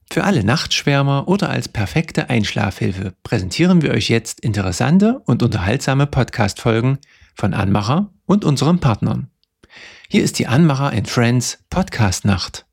Für alle Nachtschwärmer oder als perfekte Einschlafhilfe präsentieren wir euch jetzt interessante und unterhaltsame Podcast-Folgen von Anmacher und unseren Partnern. Hier ist die Anmacher & Friends Podcast-Nacht.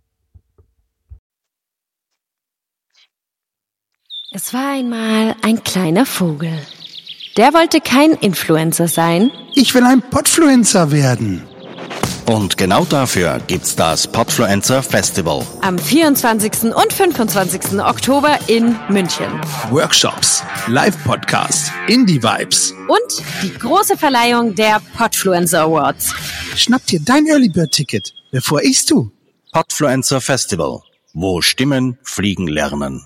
Es war einmal ein kleiner Vogel. Der wollte kein Influencer sein. Ich will ein Podfluencer werden. Und genau dafür gibt's das Podfluencer Festival. Am 24. und 25. Oktober in München. Workshops, Live-Podcast, Indie-Vibes. Und die große Verleihung der Podfluencer Awards. Schnapp dir dein Early-Bird-Ticket, bevor ich's tu. Podfluencer Festival, wo Stimmen fliegen lernen.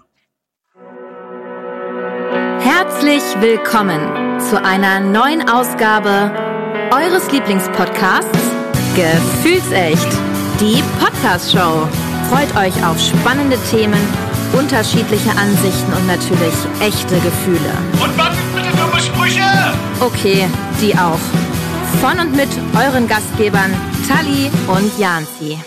Herzlich willkommen zu einer neuen Ausgabe eures Lieblingspodcasts Gefühlsecht, die Podcast-Show. Freut euch auf spannende Themen, unterschiedliche Ansichten und natürlich echte Gefühle. Und was sind bitte dumme Sprüche? Okay, die auch. Von und mit euren Gastgebern Tali und Janzi.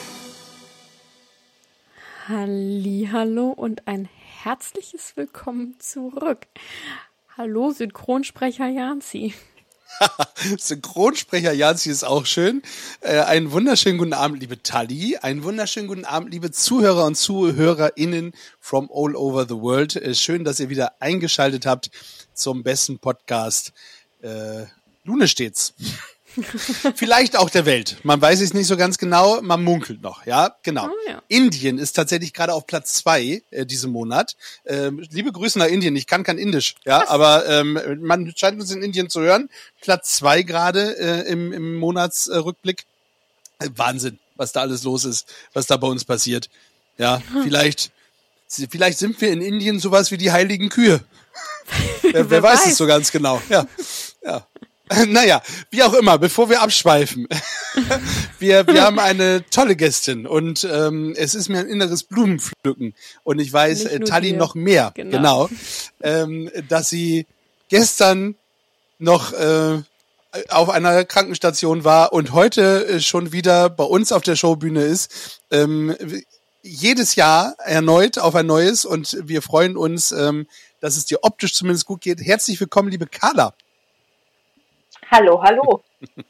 Hallihallo und ein herzliches Willkommen zurück. Hallo, Synchronsprecher Janzi. Synchronsprecher Janzi ist auch schön. Einen wunderschönen guten Abend, liebe Tali. Einen wunderschönen guten Abend, liebe Zuhörer und ZuhörerInnen from all over the world. Schön, dass ihr wieder eingeschaltet habt zum besten Podcast Lune stets. Vielleicht auch der Welt. Man weiß es nicht so ganz genau, man munkelt noch, ja, genau. Oh, ja. Indien ist tatsächlich gerade auf Platz 2 diesen Monat. Liebe Grüße nach Indien, ich kann kein Indisch, ja, was? Aber man scheint uns in Indien zu hören. Platz 2 gerade im Monatsrückblick. Wahnsinn, was da alles los ist, was da bei uns passiert. Ja, vielleicht sind wir in Indien sowas wie die heiligen Kühe. wer weiß es so ganz genau, ja. Naja, wie auch immer, bevor wir abschweifen, wir haben eine tolle Gästin und es ist mir ein inneres Blumenpflücken und ich weiß, Tali noch mehr, genau dass sie gestern noch auf einer Krankenstation war und heute schon wieder bei uns auf der Showbühne ist, jedes Jahr erneut auf ein neues und wir freuen uns, dass es dir optisch zumindest gut geht. Herzlich willkommen, liebe Carla. Hallo, hallo.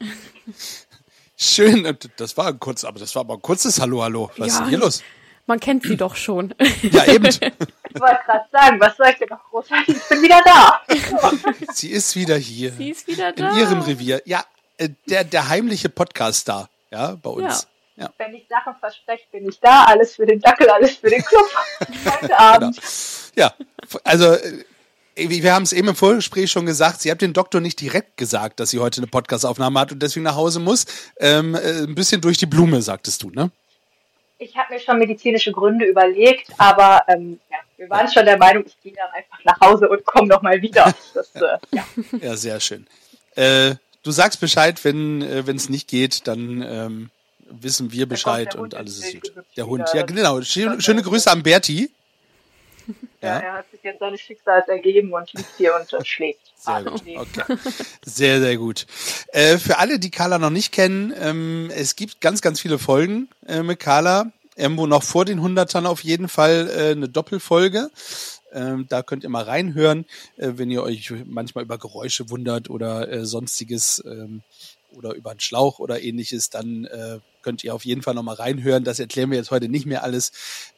Schön, das war aber ein kurzes Hallo. Was ist denn hier los? Man kennt sie doch schon. Ja, eben. Ich wollte gerade sagen, was soll ich denn noch großartig? Ich bin wieder da. Sie ist wieder hier. Sie ist wieder da. In ihrem Revier. Ja, der heimliche Podcast-Star, ja, bei uns. Ja. Wenn ich Sachen verspreche, bin ich da. Alles für den Dackel, alles für den Club. Heute Abend. Genau. Ja, also wir haben es eben im Vorgespräch schon gesagt, sie hat dem Doktor nicht direkt gesagt, dass sie heute eine Podcast-Aufnahme hat und deswegen nach Hause muss. Ein bisschen durch die Blume, sagtest du, ne? Ich habe mir schon medizinische Gründe überlegt, aber wir waren schon der Meinung, ich gehe dann einfach nach Hause und komme nochmal wieder. Ja, sehr schön. Du sagst Bescheid, wenn es nicht geht, dann wissen wir Bescheid und alles ist gut. Der Hund, ja genau. Schöne Grüße an Berti. Ja, er hat sich jetzt seines Schicksals ergeben und liegt hier und schläft. Sehr gut, okay. Sehr, sehr gut. Für alle, die Carla noch nicht kennen, es gibt ganz, ganz viele Folgen mit Carla. Irgendwo noch vor den 100ern auf jeden Fall eine Doppelfolge. Da könnt ihr mal reinhören, wenn ihr euch manchmal über Geräusche wundert oder sonstiges oder über einen Schlauch oder ähnliches, dann könnt ihr auf jeden Fall noch mal reinhören. Das erklären wir jetzt heute nicht mehr alles.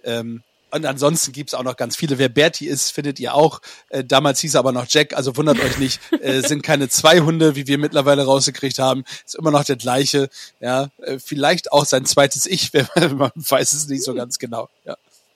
Und ansonsten gibt's auch noch ganz viele. Wer Berti ist, findet ihr auch. Damals hieß er aber noch Jack, also wundert euch nicht. Sind keine 2 Hunde, wie wir mittlerweile rausgekriegt haben. Ist immer noch der gleiche. Ja, vielleicht auch sein zweites Ich, man weiß es nicht so ganz genau. Ja.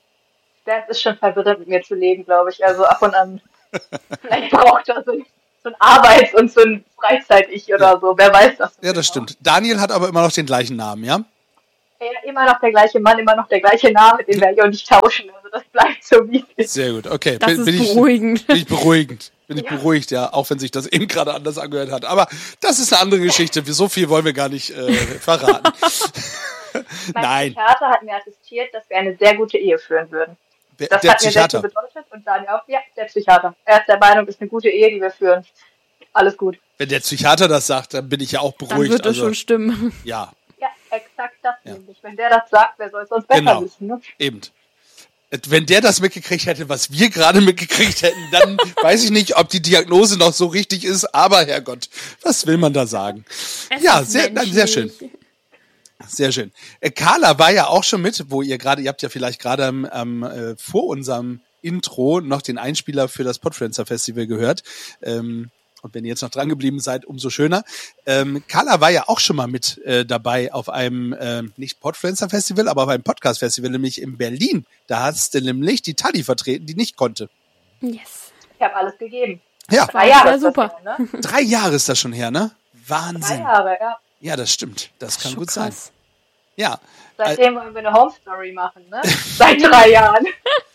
Das ist schon verwirrend, mit mir zu leben, glaube ich. Also ab und an. Vielleicht braucht er so ein Arbeits- und so ein Freizeit-Ich oder so. Wer weiß das? Ja, das stimmt. Daniel hat aber immer noch den gleichen Namen, ja? Immer noch der gleiche Mann, immer noch der gleiche Name, den werde ich auch nicht tauschen. Also das bleibt so, wie es ist. Sehr gut, okay. Das ist beruhigend. Bin ich beruhigt, ja, auch wenn sich das eben gerade anders angehört hat. Aber das ist eine andere Geschichte. So viel wollen wir gar nicht verraten. Mein Psychiater hat mir attestiert, dass wir eine sehr gute Ehe führen würden. Das der hat mir sehr viel bedeutet und Daniel auch. Ja, der Psychiater. Er ist der Meinung, es ist eine gute Ehe, die wir führen. Alles gut. Wenn der Psychiater das sagt, dann bin ich ja auch beruhigt. Dann wird das schon stimmen. Ja. Ja, exakt das nämlich. Wenn der das sagt, wer soll es sonst besser wissen, ne? Eben. Wenn der das mitgekriegt hätte, was wir gerade mitgekriegt hätten, dann weiß ich nicht, ob die Diagnose noch so richtig ist, aber Herrgott, was will man da sagen? Ja, sehr schön. Sehr schön. Carla war ja auch schon mit, ihr habt ja vielleicht gerade vor unserem Intro noch den Einspieler für das Podfluencer Festival gehört. Und wenn ihr jetzt noch dran geblieben seid, umso schöner. Carla war ja auch schon mal mit dabei auf einem, nicht Podfluencer Festival, aber auf einem Podcast Festival, nämlich in Berlin. Da hast du nämlich die Tali vertreten, die nicht konnte. Yes. Ich habe alles gegeben. Ja. 3 Jahre ist super. Das her, ne? 3 Jahre ist das schon her, ne? 3 Wahnsinn. Jahre, ja. Ja, das stimmt. Das kann Schon gut krass. sein. Ja. Seitdem wollen wir eine Home Story machen, ne? Seit 3 Jahren.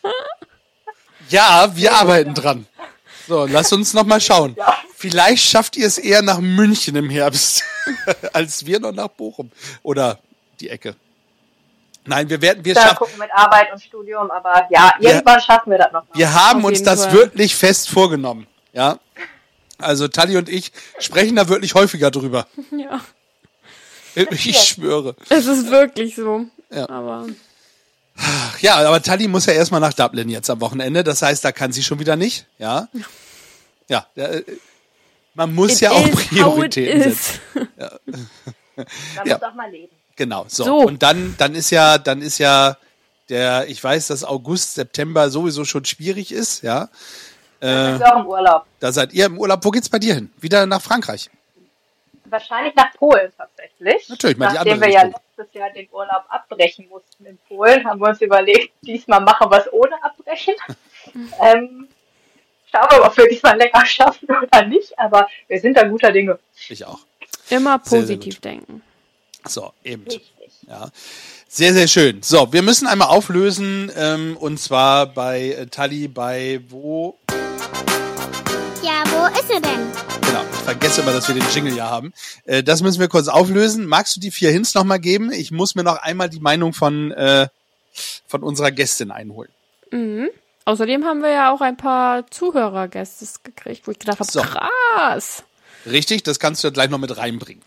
Ja, wir arbeiten dran. So, lass uns noch mal schauen. Ja. Vielleicht schafft ihr es eher nach München im Herbst, als wir noch nach Bochum. Oder die Ecke. Nein, wir Da schaffen. gucken mit Arbeit und Studium, aber ja, irgendwann schaffen wir das noch. Wir haben Auf uns jeden das Fall. wirklich fest vorgenommen. Ja. Also Tali und ich sprechen da wirklich häufiger drüber. Ja. Ich schwöre. Es ist wirklich so. Ja. Aber Ja, aber Tali muss ja erstmal nach Dublin jetzt am Wochenende. Das heißt, da kann sie schon wieder nicht. Ja. Ja. Man muss ja auch Prioritäten setzen. Da Ja. muss auch mal leben. Genau. So. So. Und dann ist ja ich weiß, dass August, September sowieso schon schwierig ist. Ja. Dann sind wir auch im Urlaub. Da seid ihr im Urlaub. Wo geht's bei dir hin? Wieder nach Frankreich? Wahrscheinlich nach Polen tatsächlich. Natürlich, mal die Nachdem andere wir ja Richtung. letztes Jahr den Urlaub abbrechen mussten in Polen, haben wir uns überlegt, diesmal machen wir es ohne Abbrechen. Schauen wir mal, ob wir diesmal länger schaffen oder nicht, aber wir sind da guter Dinge. Ich auch. immer Sehr, sehr positiv gut. denken. So, eben. Richtig. Ja. Sehr, sehr schön. So, wir müssen einmal auflösen, und zwar bei Tali, bei wo? Ja, wo ist er denn? Genau, ich vergesse immer, dass wir den Jingle ja haben. Das müssen wir kurz auflösen. Magst du die 4 Hints nochmal geben? Ich muss mir noch einmal die Meinung von unserer Gästin einholen. Mhm. Außerdem haben wir ja auch ein paar Zuhörergäste gekriegt, wo ich gedacht habe, So. krass. Richtig, das kannst du ja gleich noch mit reinbringen.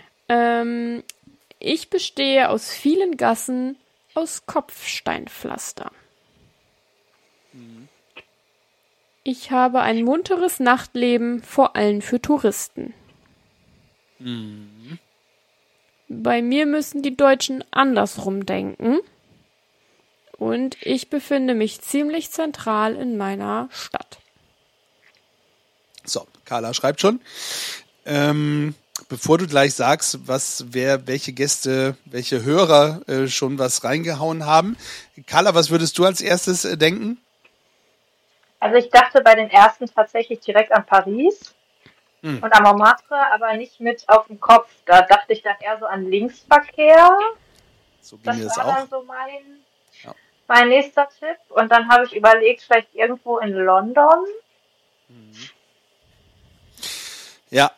Ich bestehe aus vielen Gassen aus Kopfsteinpflaster. Ich habe ein munteres Nachtleben, vor allem für Touristen. Bei mir müssen die Deutschen andersrum denken. Und ich befinde mich ziemlich zentral in meiner Stadt. So, Carla schreibt schon. Bevor du gleich sagst, welche Gäste, welche Hörer schon was reingehauen haben. Carla, was würdest du als erstes denken? Also ich dachte bei den ersten tatsächlich direkt an Paris und an Montmartre, aber nicht mit auf dem Kopf. Da dachte ich dann eher so an Linksverkehr. So ging Das mir das war auch. dann so mein nächster Tipp. Und dann habe ich überlegt, vielleicht irgendwo in London. Ja,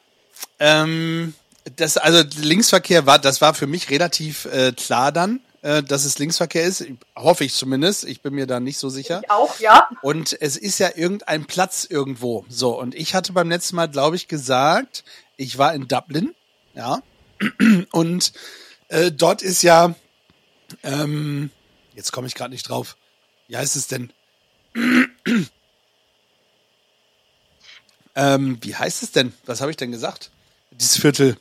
Linksverkehr war für mich relativ klar dann, dass es Linksverkehr ist. Hoffe ich zumindest. Ich bin mir da nicht so sicher. Ich auch, ja. Und es ist ja irgendein Platz irgendwo. So, und ich hatte beim letzten Mal, glaube ich, gesagt, ich war in Dublin, ja. Und dort ist ja, jetzt komme ich gerade nicht drauf. Wie heißt es denn? Wie heißt es denn? Was habe ich denn gesagt? Dieses Viertel.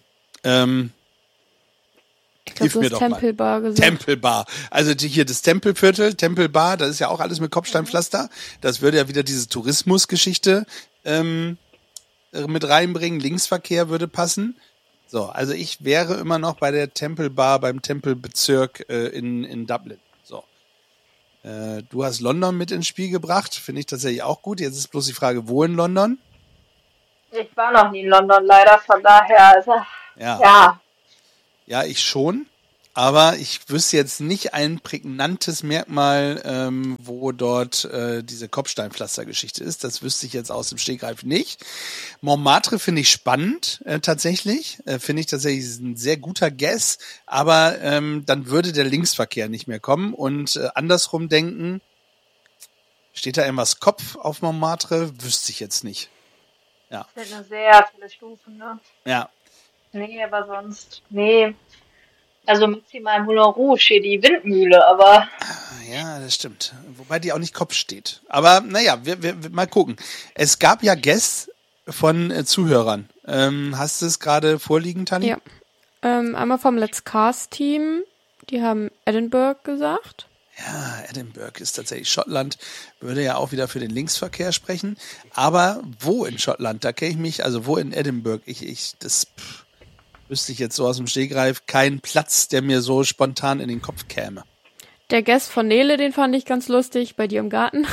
Ich glaube, du hast Temple Bar gesagt. Temple Bar. Also hier das Tempelviertel, Temple Bar, das ist ja auch alles mit Kopfsteinpflaster. Das würde ja wieder diese Tourismusgeschichte mit reinbringen. Linksverkehr würde passen. So, also ich wäre immer noch bei der Temple Bar beim Tempelbezirk in Dublin. So. Du hast London mit ins Spiel gebracht. Finde ich tatsächlich auch gut. Jetzt ist bloß die Frage, wo in London? Ich war noch nie in London leider, von daher, also, ja. Ja, ich schon. Aber ich wüsste jetzt nicht ein prägnantes Merkmal, wo dort diese Kopfsteinpflaster-Geschichte ist. Das wüsste ich jetzt aus dem Stegreif nicht. Montmartre finde ich spannend, tatsächlich. Finde ich tatsächlich ein sehr guter Guess. Aber dann würde der Linksverkehr nicht mehr kommen. Und andersrum denken, steht da irgendwas Kopf auf Montmartre? Wüsste ich jetzt nicht. Ja. Das sind nur sehr viele Stufen, ne? Ja. Nee, aber sonst, nee. Also maximal Moulin Rouge, hier die Windmühle, aber... Ja, das stimmt. Wobei die auch nicht Kopf steht. Aber naja, wir mal gucken. Es gab ja Guests von Zuhörern. Hast du es gerade vorliegen, Tali? Ja. Einmal vom Let's Cast Team. Die haben Edinburgh gesagt. Ja, Edinburgh ist tatsächlich Schottland. Würde ja auch wieder für den Linksverkehr sprechen. Aber wo in Schottland? Da kenne ich mich, also wo in Edinburgh? Das wüsste ich jetzt so aus dem Stegreif. Kein Platz, der mir so spontan in den Kopf käme. Der Guest von Nele, den fand ich ganz lustig, bei dir im Garten.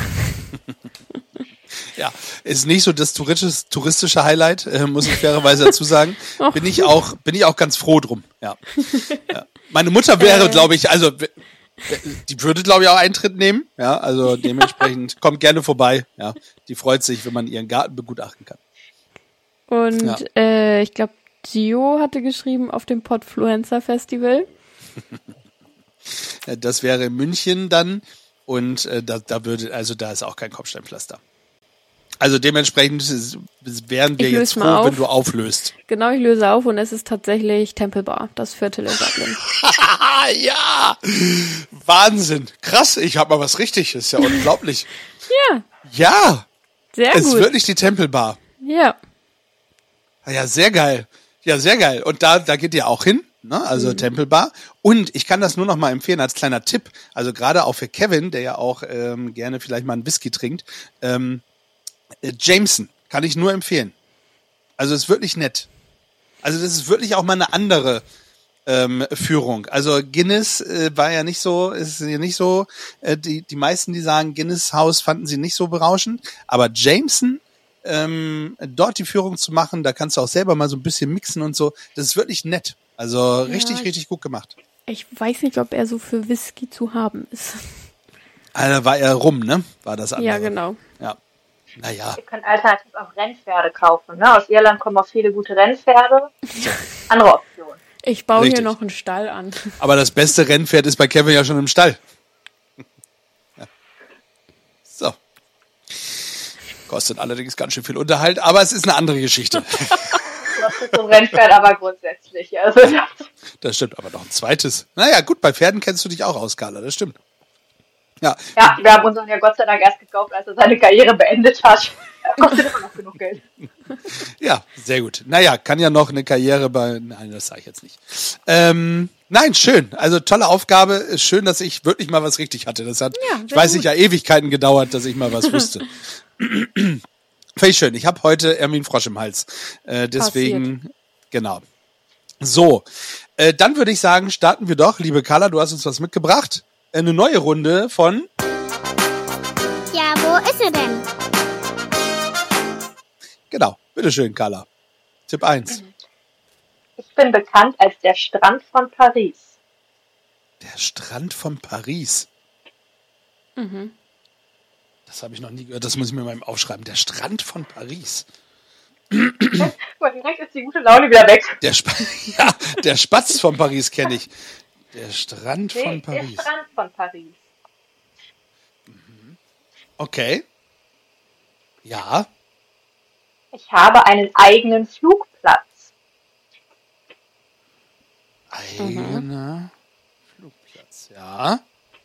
Ja, ist nicht so das touristische Highlight, muss ich fairerweise dazu sagen. Bin ich auch ganz froh drum. Ja. Ja. Meine Mutter wäre, glaube ich, also die würde, glaube ich, auch Eintritt nehmen. Ja, also dementsprechend kommt gerne vorbei. Ja, die freut sich, wenn man ihren Garten begutachten kann. Und ich glaube, Gio hatte geschrieben auf dem Podfluencer Festival. Das wäre in München dann und da ist auch kein Kopfsteinpflaster. Also dementsprechend wären wir jetzt froh, wenn du auflöst. Genau, ich löse auf und es ist tatsächlich Temple Bar, das Viertel in Dublin. Ja, Wahnsinn, krass, ich habe mal was richtig, ist ja unglaublich. Ja, sehr gut. Es gut. ist wirklich die Temple Bar. Ja. Ja, sehr geil. Ja, sehr geil. Und da geht ihr auch hin, ne? Also Temple Bar. Und ich kann das nur noch mal empfehlen als kleiner Tipp. Also gerade auch für Kevin, der ja auch gerne vielleicht mal einen Whisky trinkt. Jameson kann ich nur empfehlen. Also ist wirklich nett. Also das ist wirklich auch mal eine andere Führung. Also Guinness war ja nicht so, ist ja nicht so. Die meisten, die sagen Guinness Haus, fanden sie nicht so berauschend. Aber Jameson dort die Führung zu machen, da kannst du auch selber mal so ein bisschen mixen und so. Das ist wirklich nett. Also richtig gut gemacht. Ich weiß nicht, ob er so für Whisky zu haben ist. Also war er rum, ne? War das andere. Ja, genau. Ja. Naja. Ihr könnt alternativ auch Rennpferde kaufen. Ne? Aus Irland kommen auch viele gute Rennpferde. Andere Option. Ich baue hier noch einen Stall an. Aber das beste Rennpferd ist bei Kevin ja schon im Stall. Ja. So. Kostet allerdings ganz schön viel Unterhalt, aber es ist eine andere Geschichte. Kostet so ein Rennpferd aber grundsätzlich. Also das stimmt, aber noch ein zweites. Naja, gut, bei Pferden kennst du dich auch aus, Carla, das stimmt. Ja, wir haben unseren ja Gott sei Dank erst gekauft, als er seine Karriere beendet hat. Er kostet immer noch genug Geld. Ja, sehr gut. Naja, kann ja noch eine Karriere nein, das sage ich jetzt nicht. Nein, schön. Also tolle Aufgabe. Ist schön, dass ich wirklich mal was richtig hatte. Das hat, ich weiß nicht, ja Ewigkeiten gedauert, dass ich mal was wusste. Finde ich schön. Ich habe heute Ermin Frosch im Hals. Deswegen, passiert. Genau. So, dann würde ich sagen, starten wir doch. Liebe Carla, du hast uns was mitgebracht. Eine neue Runde von... Ja, wo ist er denn? Genau, bitteschön, Carla. Tipp 1. Ich bin bekannt als der Strand von Paris. Der Strand von Paris? Mhm. Das habe ich noch nie gehört, das muss ich mir mal aufschreiben. Der Strand von Paris. Direkt ist die gute Laune wieder weg. Der Spatz von Paris kenne ich. Der Strand von Paris. Der Strand von Paris. Okay. Ja. Ich habe einen eigenen Flugplatz. Eigener Flugplatz, ja.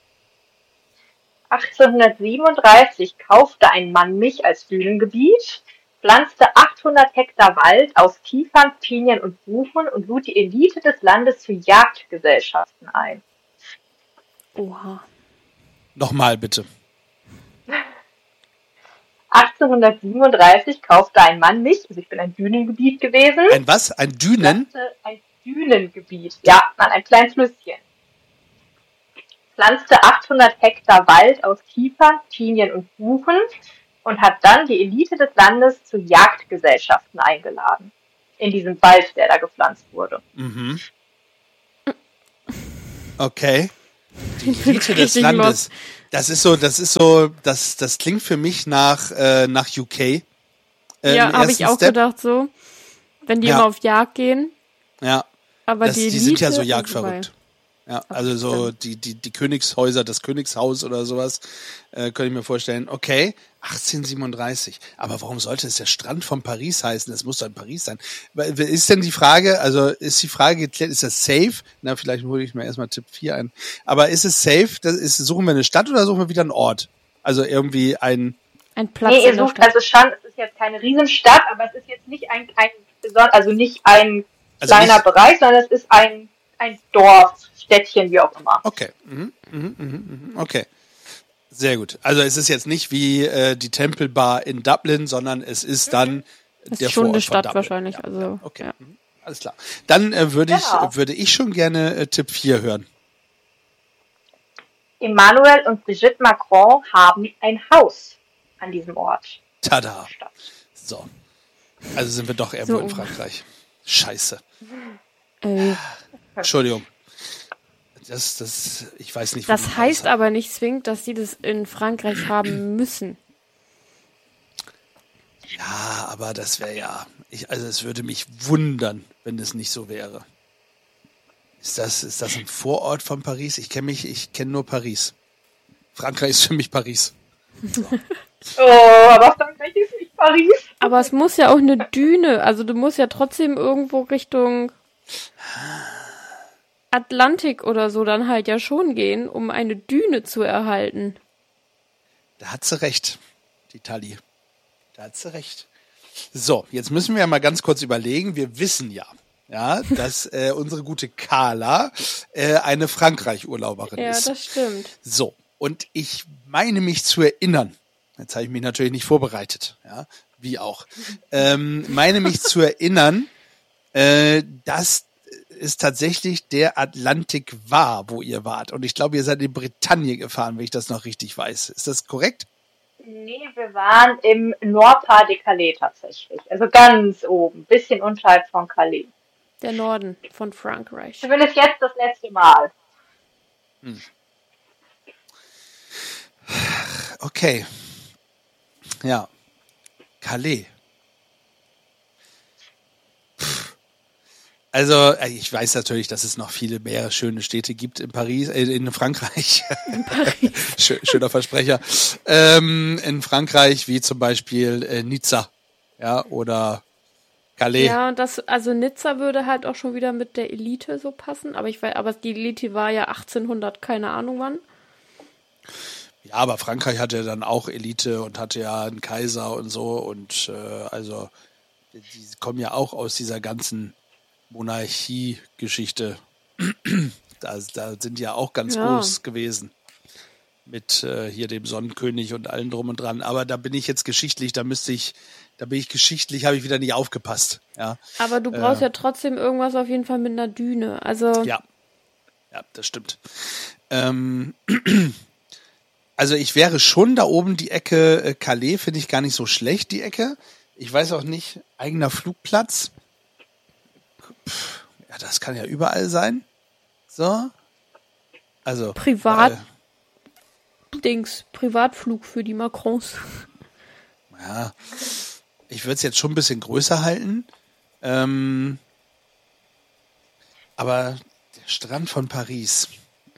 1837 kaufte ein Mann mich als Dünengebiet, pflanzte 800 Hektar Wald aus Kiefern, Pinien und Buchen und lud die Elite des Landes zu Jagdgesellschaften ein. Oha. Nochmal bitte. 1837 kaufte ein Mann mich, also ich bin ein Dünengebiet gewesen. Ein was? Ein Dünen? Ein Dünengebiet, ja, ein kleines Flüsschen. Pflanzte 800 Hektar Wald aus Kiefern, Pinien und Buchen und hat dann die Elite des Landes zu Jagdgesellschaften eingeladen. In diesem Wald, der da gepflanzt wurde. Mhm. Okay. Die Elite des Landes. Das klingt für mich nach UK. Ja, habe ich auch gedacht so. Wenn die immer auf Jagd gehen. Ja. Aber die sind ja so jagdverrückt. Ja, also so die Königshäuser, das Königshaus oder sowas, könnte ich mir vorstellen. Okay, 1837. Aber warum sollte es der Strand von Paris heißen? Das muss doch in Paris sein. Ist denn die Frage, also ist die Frage geklärt, ist das safe? Na, vielleicht hole ich mir erstmal Tipp 4 ein. Aber ist es safe? Suchen wir eine Stadt oder suchen wir wieder einen Ort? Also irgendwie ein Platz. Nee, ihr sucht also schon, es ist jetzt keine Riesenstadt, aber es ist jetzt nicht ein kleiner Bereich, sondern es ist ein Dorf, Städtchen, wie auch immer. Okay. Okay. Sehr gut. Also es ist jetzt nicht wie die Temple Bar in Dublin, sondern es ist dann das der ist schon Vorort eine Stadt von Dublin. wahrscheinlich. Ja. Also, Okay. ja. Alles klar. Dann würde ich schon gerne Tipp 4 hören. Emmanuel und Brigitte Macron haben ein Haus an diesem Ort. Tada. So. Also sind wir doch irgendwo in Frankreich. Scheiße. Entschuldigung. Ich weiß nicht. Das heißt aber nicht zwingend, dass die das in Frankreich haben müssen. Ja, aber das wäre ja... es würde mich wundern, wenn es nicht so wäre. Ist das ein Vorort von Paris? Ich kenne nur Paris. Frankreich ist für mich Paris. So. Oh, aber Frankreich ist nicht Paris. Aber es muss ja auch eine Düne, also du musst ja trotzdem irgendwo Richtung Atlantik oder so dann halt ja schon gehen, um eine Düne zu erhalten. Da hat sie recht, die Tali. Da hat sie recht. So, jetzt müssen wir ja mal ganz kurz überlegen. Wir wissen ja, dass unsere gute Carla eine Frankreich-Urlauberin ist. Ja, das stimmt. So, und ich meine mich zu erinnern, jetzt habe ich mich natürlich nicht vorbereitet, ja, wie auch, meine mich zu erinnern, dass es tatsächlich der Atlantik war, wo ihr wart. Und ich glaube, ihr seid in Bretagne gefahren, wenn ich das noch richtig weiß. Ist das korrekt? Nee, wir waren im Nordpas de Calais tatsächlich. Also ganz oben, bisschen unterhalb von Calais. Der Norden von Frankreich. Zumindest jetzt das letzte Mal. Okay. Ja. Calais. Also, ich weiß natürlich, dass es noch viele mehr schöne Städte gibt in Frankreich. In Paris. Schöner Versprecher. In Frankreich, wie zum Beispiel Nizza, ja, oder Calais. Ja, also Nizza würde halt auch schon wieder mit der Elite so passen, aber die Elite war ja 1800, keine Ahnung wann. Ja, aber Frankreich hatte dann auch Elite und hatte ja einen Kaiser und so und also die kommen ja auch aus dieser ganzen Monarchie-Geschichte. Da sind ja auch ganz groß gewesen. Mit hier dem Sonnenkönig und allem drum und dran. Aber da bin ich jetzt geschichtlich, habe ich wieder nicht aufgepasst. Ja. Aber du brauchst ja trotzdem irgendwas auf jeden Fall mit einer Düne. Also ja, das stimmt. Also ich wäre schon da oben die Ecke Calais, finde ich gar nicht so schlecht, die Ecke. Ich weiß auch nicht, eigener Flugplatz. Ja, das kann ja überall sein. So. Also. Privatflug für die Macrons. Ja. Ich würde es jetzt schon ein bisschen größer halten. Aber der Strand von Paris.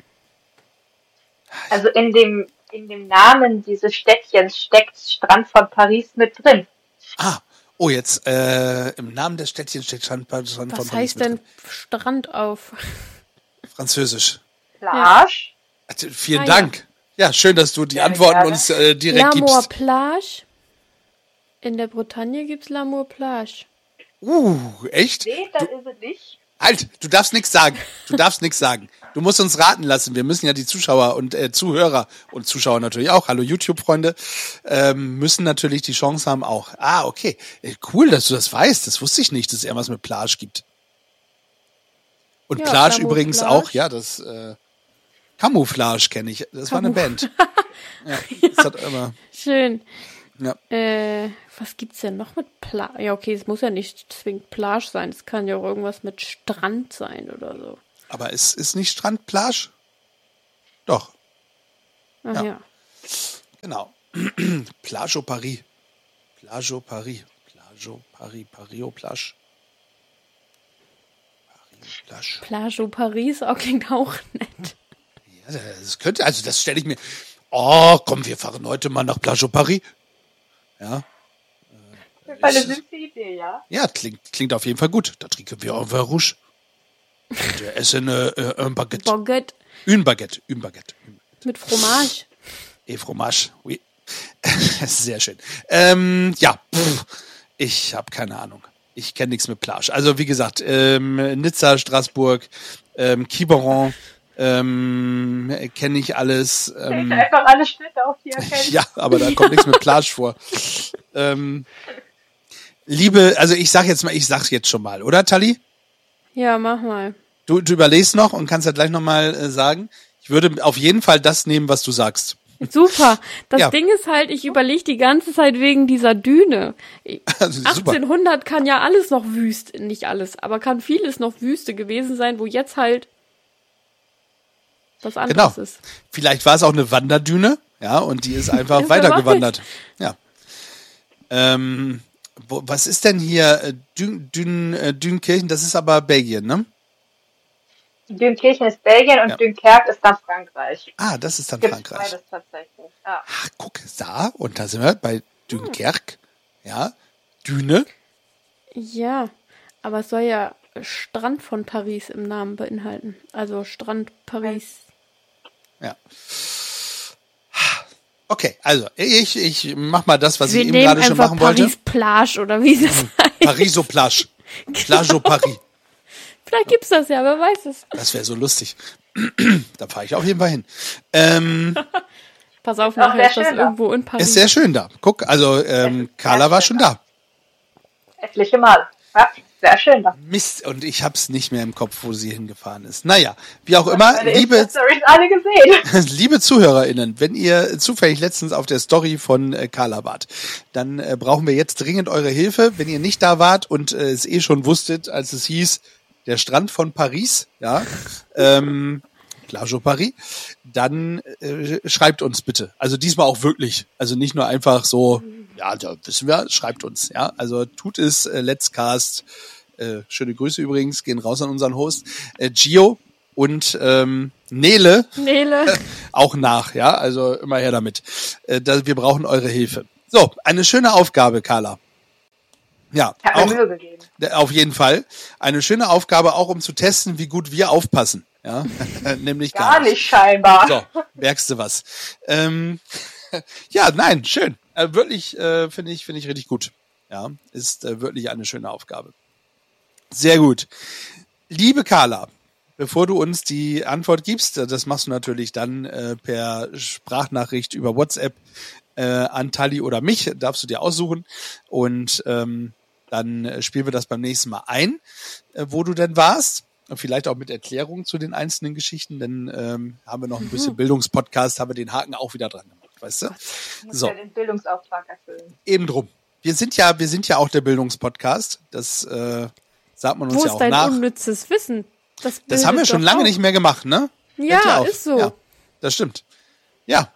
Also in dem Namen dieses Städtchens steckt Strand von Paris mit drin. Oh, jetzt im Namen des Städtchens steckt Strand von Paris. Was heißt denn Strand auf Französisch? Plage. Also, vielen Dank. Ja, schön, dass du die Antworten uns direkt gibst. L'Amour Plage. In der Bretagne gibt's L'Amour Plage. Echt? Nee, das ist es nicht. Halt, du darfst nichts sagen. Du musst uns raten lassen. Wir müssen ja die Zuschauer und Zuhörer und Zuschauer natürlich auch, hallo YouTube-Freunde, müssen natürlich die Chance haben auch. Okay. Cool, dass du das weißt. Das wusste ich nicht, dass es irgendwas mit Plage gibt. Und Ja, Plage Camouflage. übrigens auch, ja, das Camouflage kenne ich. Das war eine Band. Ja, das hat immer. Schön. Ja. Was gibt's denn noch mit Plage? Ja, okay, es muss ja nicht zwingend Plage sein. Es kann ja auch irgendwas mit Strand sein oder so. Aber ist nicht Strand Plage? Doch. Ach ja. Genau. Plage au Paris. Plage au Paris. Plage au Paris. Paris au Plage. Plage au Paris klingt auch nett. Ja, das könnte, also das stelle ich mir. Oh, komm, wir fahren heute mal nach Plage au Paris. Ja. Eine süße Idee, ja. Ja, klingt auf jeden Fall gut. Da trinken wir un vin rouge. Und wir essen un baguette. Une baguette. Mit Fromage. Et fromage, oui. Sehr schön. Ich habe keine Ahnung. Ich kenne nichts mit Plage. Also wie gesagt, Nizza, Straßburg, Quiberon, kenne ich alles. Einfach alle Städte auf die erkennen. Ja, aber da kommt nichts mit Plage vor. Also ich sag's jetzt schon mal, oder Tali? Ja, mach mal. Du überlegst noch und kannst ja gleich nochmal sagen. Ich würde auf jeden Fall das nehmen, was du sagst. Super. Das Ding ist halt, ich überlege die ganze Zeit wegen dieser Düne. Also, 1800 kann ja alles noch nicht alles, aber kann vieles noch Wüste gewesen sein, wo jetzt halt was anderes ist. Vielleicht war es auch eine Wanderdüne, ja, und die ist einfach weitergewandert. Ja. Was ist denn hier Dünkirchen? Das ist aber Belgien, ne? Dünkirchen ist Belgien und Dunkerque ist dann Frankreich. Ah, das ist dann Gibt's Frankreich. beides tatsächlich. Ja. Ach, guck, da, und da sind wir bei Dunkerque, ja, Düne. Ja, aber es soll ja Strand von Paris im Namen beinhalten. Also Strand Paris. Ja. Okay, also ich mach mal das, was Wir ich eben gerade schon machen wollte. Paris Plage oder wie das heißt. Paris au Plage. Plage au Paris. Vielleicht gibt's das ja, wer weiß es. Das wäre so lustig. Da fahre ich auf jeden Fall hin. Pass auf, nachher ist das irgendwo in Paris. Ist sehr schön da. Guck, also Carla war schon da. Etliche Mal. Ja, sehr schön da. Mist, und ich hab's nicht mehr im Kopf, wo sie hingefahren ist. Naja, wie auch immer, liebe alle gesehen. Liebe ZuhörerInnen, wenn ihr zufällig letztens auf der Story von Carla wart, dann brauchen wir jetzt dringend eure Hilfe. Wenn ihr nicht da wart und es schon wusstet, als es hieß, der Strand von Paris, ja, Plage au Paris, dann schreibt uns bitte. Also diesmal auch wirklich. Also nicht nur einfach so, ja, da wissen wir, schreibt uns, ja. Also tut es, Let's Cast. Schöne Grüße übrigens, gehen raus an unseren Host. Gio und Nele. Auch nach, ja. Also immer her damit. Wir brauchen eure Hilfe. So, eine schöne Aufgabe, Carla. Ja, Hat mir Mühe gegeben. Auf jeden Fall. Eine schöne Aufgabe auch, um zu testen, wie gut wir aufpassen. Ja, nämlich gar nicht scheinbar. So, merkst du was. Ja, nein, schön. Wirklich, finde ich richtig gut. Ja, ist wirklich eine schöne Aufgabe. Sehr gut. Liebe Carla, bevor du uns die Antwort gibst, das machst du natürlich dann per Sprachnachricht über WhatsApp an Tali oder mich, darfst du dir aussuchen. Und dann spielen wir das beim nächsten Mal ein, wo du denn warst. Vielleicht auch mit Erklärungen zu den einzelnen Geschichten, denn haben wir noch ein bisschen Bildungspodcast, haben wir den Haken auch wieder dran gemacht, weißt du? So. Ja den Bildungsauftrag erfüllen. Eben drum. Wir sind ja auch der Bildungspodcast. Das sagt man uns ja auch nach. Wo ist dein unnützes Wissen? Das haben wir schon lange nicht mehr gemacht, ne? Ja, ist so. Ja, das stimmt. Ja.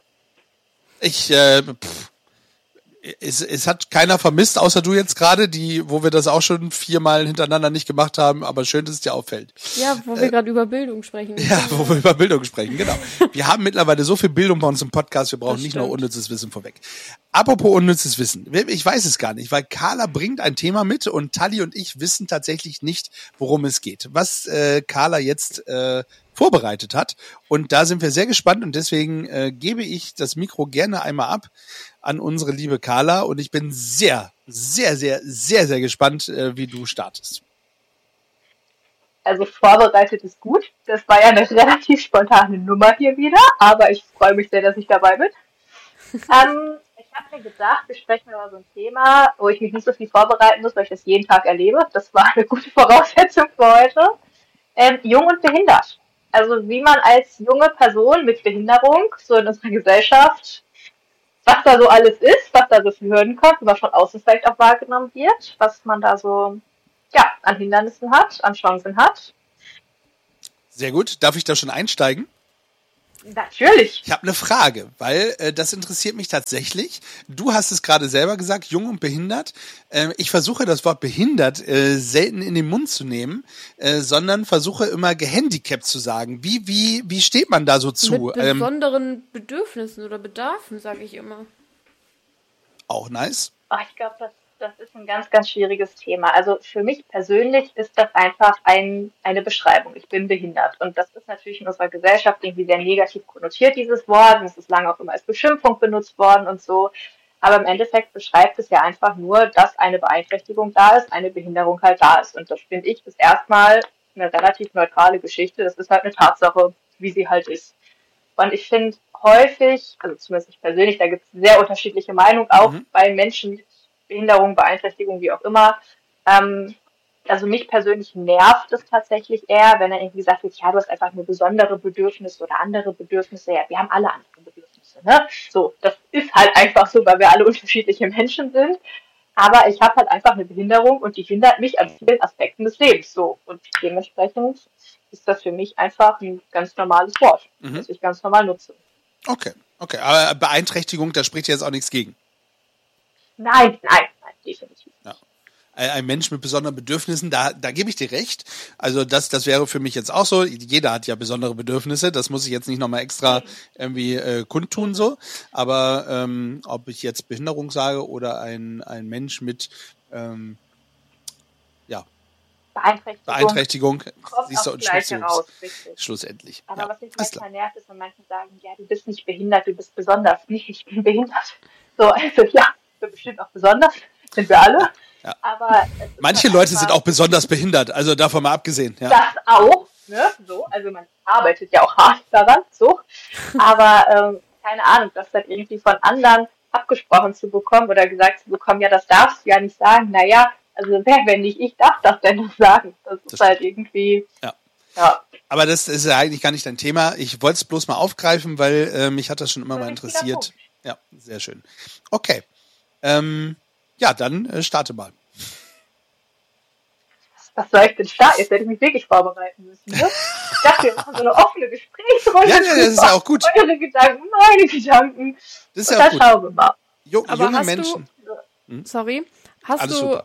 Es hat keiner vermisst, außer du jetzt gerade, wo wir das auch schon 4-mal hintereinander nicht gemacht haben, aber schön, dass es dir auffällt. Ja, wo wir gerade über Bildung sprechen. Ja, wo wir über Bildung sprechen, genau. Wir haben mittlerweile so viel Bildung bei uns im Podcast, wir brauchen nicht nur unnützes Wissen vorweg. Apropos unnützes Wissen, ich weiß es gar nicht, weil Carla bringt ein Thema mit und Tali und ich wissen tatsächlich nicht, worum es geht. Was Carla jetzt vorbereitet hat. Und da sind wir sehr gespannt und deswegen gebe ich das Mikro gerne einmal ab an unsere liebe Carla und ich bin sehr, sehr, sehr, sehr, sehr gespannt, wie du startest. Also vorbereitet ist gut. Das war ja eine relativ spontane Nummer hier wieder, aber ich freue mich sehr, dass ich dabei bin. Ich habe mir gedacht, wir sprechen über so ein Thema, wo ich mich nicht so viel vorbereiten muss, weil ich das jeden Tag erlebe. Das war eine gute Voraussetzung für heute. Jung und behindert. Also wie man als junge Person mit Behinderung so in unserer Gesellschaft, was da so alles ist, was da so für Hürden kommt, was von außen vielleicht auch wahrgenommen wird, was man da so an Hindernissen hat, an Chancen hat. Sehr gut. Darf ich da schon einsteigen? Natürlich. Ich habe eine Frage, weil das interessiert mich tatsächlich. Du hast es gerade selber gesagt, jung und behindert. Ich versuche das Wort behindert selten in den Mund zu nehmen, sondern versuche immer gehandicapt zu sagen. Wie steht man da so zu? Mit besonderen Bedürfnissen oder Bedarfen, sage ich immer. Auch nice. Oh, ich glaube, das ist ein ganz, ganz schwieriges Thema. Also für mich persönlich ist das einfach eine Beschreibung. Ich bin behindert. Und das ist natürlich in unserer Gesellschaft irgendwie sehr negativ konnotiert, dieses Wort. Und es ist lange auch immer als Beschimpfung benutzt worden und so. Aber im Endeffekt beschreibt es ja einfach nur, dass eine Beeinträchtigung da ist, eine Behinderung halt da ist. Und das finde ich ist erstmal eine relativ neutrale Geschichte. Das ist halt eine Tatsache, wie sie halt ist. Und ich finde häufig, also zumindest ich persönlich, da gibt es sehr unterschiedliche Meinungen auch bei Menschen mit Behinderung, Beeinträchtigung, wie auch immer. Also mich persönlich nervt es tatsächlich eher, wenn er irgendwie gesagt wird, ja, du hast einfach nur besondere Bedürfnisse oder andere Bedürfnisse. Ja, wir haben alle andere Bedürfnisse, ne? So, das ist halt einfach so, weil wir alle unterschiedliche Menschen sind. Aber ich habe halt einfach eine Behinderung und die hindert mich an vielen Aspekten des Lebens. So, und dementsprechend ist das für mich einfach ein ganz normales Wort, das ich ganz normal nutze. Okay. Aber Beeinträchtigung, da spricht jetzt auch nichts gegen. Nein, definitiv. Ja. Ein Mensch mit besonderen Bedürfnissen, da gebe ich dir recht. Also das wäre für mich jetzt auch so. Jeder hat ja besondere Bedürfnisse. Das muss ich jetzt nicht nochmal extra irgendwie kundtun so. Aber ob ich jetzt Behinderung sage oder ein Mensch mit Beeinträchtigung siehst du, und schlussendlich. Aber was mich manchmal nervt, ist, wenn manche sagen, ja, du bist nicht behindert, du bist besonders. Nee, ich bin behindert. So, also ja, ich bin bestimmt auch besonders. Sind wir alle. Ja. Aber manche Leute sind auch besonders behindert, also davon mal abgesehen. Ja. Das auch, ne? So, also man arbeitet ja auch hart daran, so. Aber keine Ahnung, das dann irgendwie von anderen abgesprochen zu bekommen oder gesagt zu bekommen, ja, das darfst du ja nicht sagen. Naja, also wenn nicht ich darf das denn noch sagen. Das ist halt irgendwie. Ja. Aber das ist ja eigentlich gar nicht dein Thema. Ich wollte es bloß mal aufgreifen, weil mich hat das schon immer mal interessiert. Ja, sehr schön. Okay. Ja, dann starte mal. Was soll ich denn starten? Jetzt hätte ich mich wirklich vorbereiten müssen. Ne? Ich dachte, wir machen so eine offene Gesprächsrunde. Ja, das ist ja auch gut. Eure Gedanken, meine Gedanken. Das ist ja auch gut. Schauen wir mal. Junge Menschen. Sorry. Hast Alles du, super.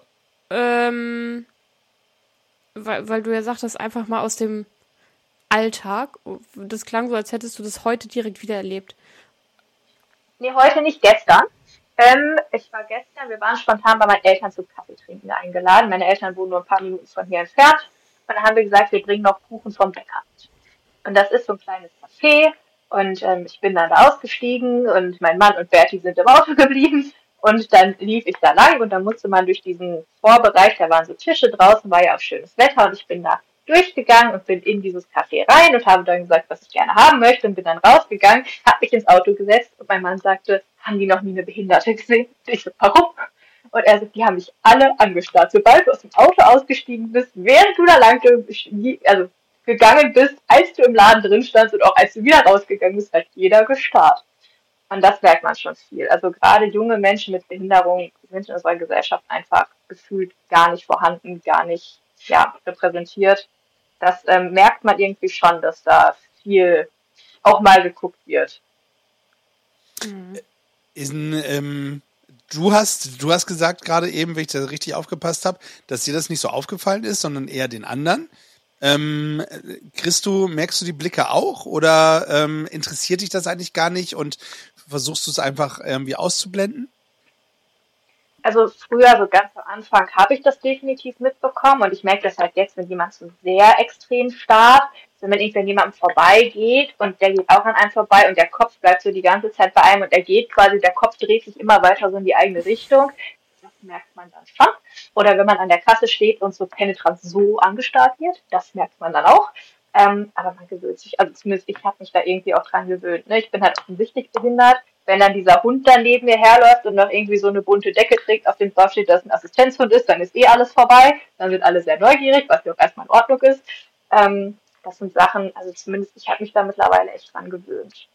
weil du ja sagtest, einfach mal aus dem Alltag, das klang so, als hättest du das heute direkt wieder erlebt. Nee, heute nicht, gestern. Ich war gestern, wir waren spontan bei meinen Eltern zum Kaffee trinken eingeladen. Meine Eltern wohnen nur ein paar Minuten von hier entfernt. Und dann haben wir gesagt, wir bringen noch Kuchen vom Bäcker mit. Und das ist so ein kleines Café. Und ich bin dann da ausgestiegen und mein Mann und Berti sind im Auto geblieben. Und dann lief ich da lang und dann musste man durch diesen Vorbereich, da waren so Tische draußen, war ja auch schönes Wetter und ich bin da durchgegangen und bin in dieses Café rein und habe dann gesagt, was ich gerne haben möchte und bin dann rausgegangen, habe mich ins Auto gesetzt und mein Mann sagte, haben die noch nie eine Behinderte gesehen? Und ich so, warum? Und er sagt, die haben mich alle angestarrt. Sobald du aus dem Auto ausgestiegen bist, während du da lang gegangen bist, als du im Laden drin standst und auch als du wieder rausgegangen bist, hat jeder gestarrt. Und das merkt man schon viel. Also gerade junge Menschen mit Behinderung sind in unserer Gesellschaft einfach gefühlt gar nicht vorhanden, gar nicht repräsentiert. Das merkt man irgendwie schon, dass da viel auch mal geguckt wird. Du hast gesagt gerade eben, wenn ich da richtig aufgepasst habe, dass dir das nicht so aufgefallen ist, sondern eher den anderen. Merkst du die Blicke auch oder interessiert dich das eigentlich gar nicht und versuchst du es einfach irgendwie auszublenden? Also früher, so ganz am Anfang, habe ich das definitiv mitbekommen und ich merke das halt jetzt, wenn jemand so sehr extrem starrt, wenn man irgendwie an jemandem vorbeigeht und der geht auch an einem vorbei und der Kopf bleibt so die ganze Zeit bei einem und er geht quasi, der Kopf dreht sich immer weiter so in die eigene Richtung. Das merkt man dann schon. Oder wenn man an der Kasse steht und so penetrant so angestarrt wird, das merkt man dann auch. Aber man gewöhnt sich, also zumindest ich habe mich da irgendwie auch dran gewöhnt. Ne? Ich bin halt offensichtlich behindert. Wenn dann dieser Hund dann neben mir herläuft und noch irgendwie so eine bunte Decke trägt, auf dem drauf steht, dass ein Assistenzhund ist, dann ist alles vorbei. Dann sind alle sehr neugierig, was ja auch erstmal in Ordnung ist. Das sind Sachen, also zumindest ich habe mich da mittlerweile echt dran gewöhnt.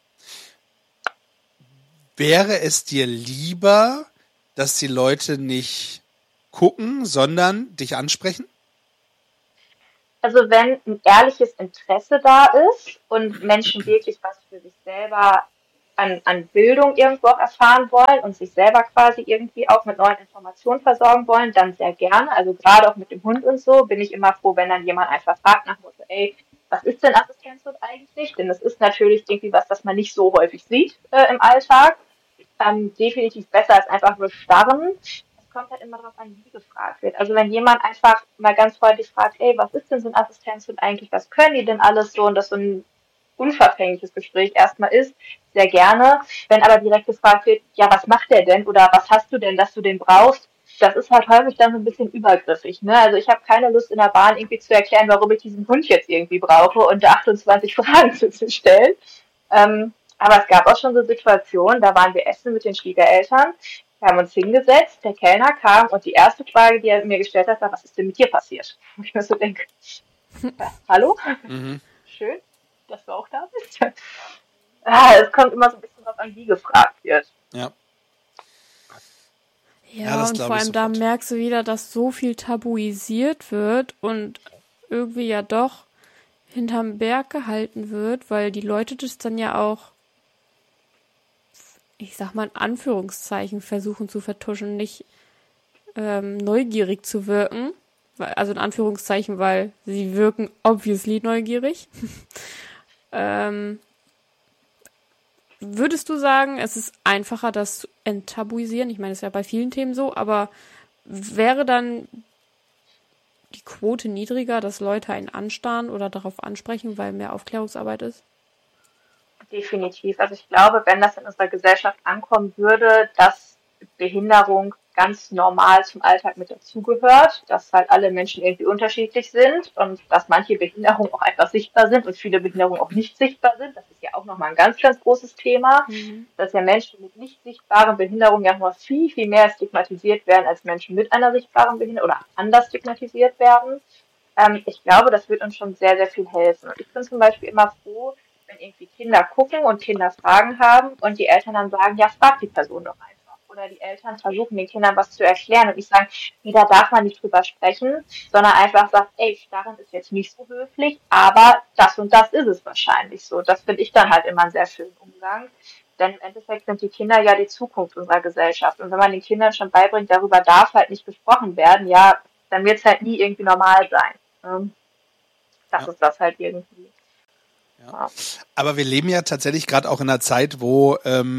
Wäre es dir lieber, dass die Leute nicht gucken, sondern dich ansprechen? Also wenn ein ehrliches Interesse da ist und Menschen wirklich was für sich selber an Bildung irgendwo auch erfahren wollen und sich selber quasi irgendwie auch mit neuen Informationen versorgen wollen, dann sehr gerne. Also gerade auch mit dem Hund und so bin ich immer froh, wenn dann jemand einfach fragt nach dem Motto, ey, was ist denn Assistenzhund eigentlich? Denn das ist natürlich irgendwie was, das man nicht so häufig sieht im Alltag. Definitiv besser als einfach nur starren. Es kommt halt immer darauf an, wie gefragt wird. Also wenn jemand einfach mal ganz freundlich fragt, ey, was ist denn so ein Assistenzhund eigentlich? Was können die denn alles so? Und das so ein unverfängliches Gespräch erstmal ist, sehr gerne. Wenn aber direkt gefragt wird, ja, was macht der denn oder was hast du denn, dass du den brauchst, das ist halt häufig dann so ein bisschen übergriffig. Ne? Also ich habe keine Lust in der Bahn irgendwie zu erklären, warum ich diesen Hund jetzt irgendwie brauche und da 28 Fragen zu stellen. Aber es gab auch schon so Situationen, da waren wir essen mit den Schwiegereltern, wir haben uns hingesetzt, der Kellner kam und die erste Frage, die er mir gestellt hat, war, was ist denn mit dir passiert? Und ich mir so denke, hallo? Schön, dass du auch da bist. Es kommt immer so ein bisschen drauf an, wie gefragt wird. Ja. Ja, und vor allem da merkst du wieder, dass so viel tabuisiert wird und irgendwie ja doch hinterm Berg gehalten wird, weil die Leute das dann ja auch, ich sag mal in Anführungszeichen, versuchen zu vertuschen, nicht neugierig zu wirken. Also in Anführungszeichen, weil sie wirken obviously neugierig. Würdest du sagen, es ist einfacher, das zu enttabuisieren? Ich meine, das ist ja bei vielen Themen so, aber wäre dann die Quote niedriger, dass Leute einen anstarren oder darauf ansprechen, weil mehr Aufklärungsarbeit ist? Definitiv. Also ich glaube, wenn das in unserer Gesellschaft ankommen würde, dass Behinderung ganz normal zum Alltag mit dazugehört, dass halt alle Menschen irgendwie unterschiedlich sind und dass manche Behinderungen auch einfach sichtbar sind und viele Behinderungen auch nicht sichtbar sind. Das ist ja auch nochmal ein ganz, ganz großes Thema, dass ja Menschen mit nicht sichtbaren Behinderungen ja noch viel, viel mehr stigmatisiert werden als Menschen mit einer sichtbaren Behinderung oder anders stigmatisiert werden. Ich glaube, das wird uns schon sehr, sehr viel helfen. Und ich bin zum Beispiel immer froh, wenn irgendwie Kinder gucken und Kinder Fragen haben und die Eltern dann sagen, ja, frag die Person doch einfach. Oder die Eltern versuchen den Kindern was zu erklären und ich sage, nee, da darf man nicht drüber sprechen, sondern einfach sagt, ey, starren ist jetzt nicht so höflich, aber das und das ist es wahrscheinlich so. Das finde ich dann halt immer einen sehr schönen Umgang. Denn im Endeffekt sind die Kinder ja die Zukunft unserer Gesellschaft. Und wenn man den Kindern schon beibringt, darüber darf halt nicht gesprochen werden, ja, dann wird es halt nie irgendwie normal sein. Das ist das halt irgendwie. Ja. Aber wir leben ja tatsächlich gerade auch in einer Zeit, wo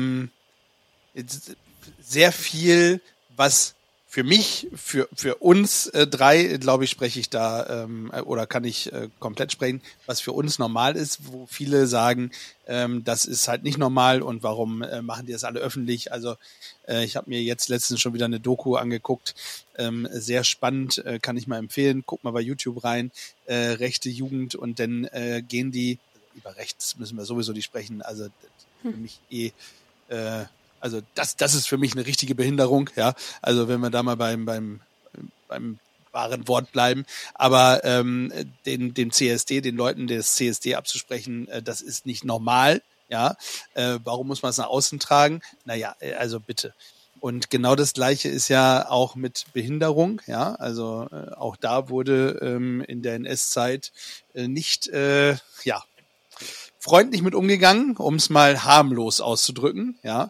sehr viel, was für mich, für uns drei, glaube ich, spreche ich da oder kann ich komplett sprechen, was für uns normal ist, wo viele sagen, das ist halt nicht normal und warum machen die das alle öffentlich? Also ich habe mir jetzt letztens schon wieder eine Doku angeguckt, sehr spannend, kann ich mal empfehlen, guck mal bei YouTube rein, rechte Jugend und dann gehen die, über rechts müssen wir sowieso nicht sprechen, also für mich also das ist für mich eine richtige Behinderung, ja. Also wenn wir da mal beim wahren Wort bleiben. Aber dem CSD, den Leuten des CSD abzusprechen, das ist nicht normal, ja. Warum muss man es nach außen tragen? Naja, also bitte. Und genau das Gleiche ist ja auch mit Behinderung, ja. Also auch da wurde in der NS-Zeit nicht, freundlich mit umgegangen, um es mal harmlos auszudrücken, ja.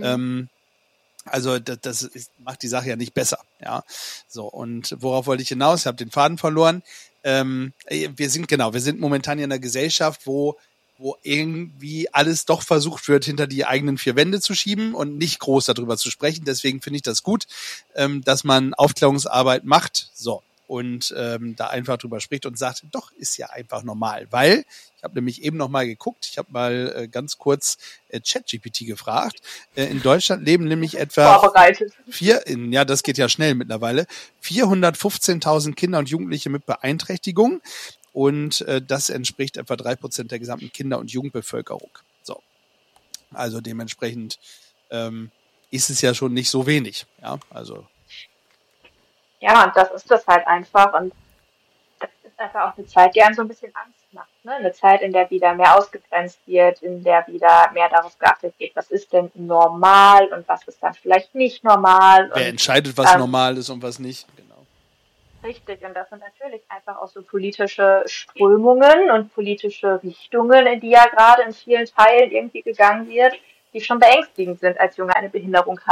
Also das macht die Sache ja nicht besser, ja. So, und worauf wollte ich hinaus? Ich habe den Faden verloren. Wir sind momentan in einer Gesellschaft, wo irgendwie alles doch versucht wird, hinter die eigenen vier Wände zu schieben und nicht groß darüber zu sprechen. Deswegen finde ich das gut, dass man Aufklärungsarbeit macht. So. Und da einfach drüber spricht und sagt, doch, ist ja einfach normal. Weil, ich habe nämlich eben noch mal geguckt, ich habe mal ganz kurz ChatGPT gefragt. In Deutschland leben nämlich etwa das geht ja schnell mittlerweile, 415.000 Kinder und Jugendliche mit Beeinträchtigung. Und das entspricht etwa 3% der gesamten Kinder- und Jugendbevölkerung. So. Also dementsprechend ist es ja schon nicht so wenig. Ja, also. Ja, und das ist das halt einfach. Und das ist einfach auch eine Zeit, die einem so ein bisschen Angst macht. Ne? Eine Zeit, in der wieder mehr ausgegrenzt wird, in der wieder mehr darauf geachtet wird, was ist denn normal und was ist dann vielleicht nicht normal. Wer entscheidet, was normal ist und was nicht. Genau. Richtig, und das sind natürlich einfach auch so politische Strömungen und politische Richtungen, in die ja gerade in vielen Teilen irgendwie gegangen wird, die schon beängstigend sind, als Junge eine Behinderung